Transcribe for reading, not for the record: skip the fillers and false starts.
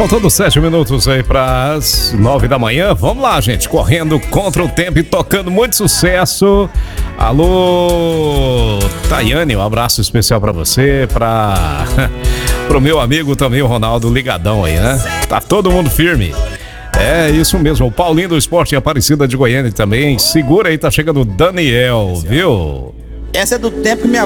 Faltando 7 minutos aí para as 9 da manhã. Vamos lá, gente, correndo contra o tempo e tocando muito sucesso. Alô, Tayane, um abraço especial para você, pro meu amigo também, o Ronaldo, ligadão aí, né? Tá todo mundo firme. É isso mesmo, o Paulinho do Esporte em Aparecida de Goiânia também. Segura aí, tá chegando o Daniel, viu? Essa é do tempo que minha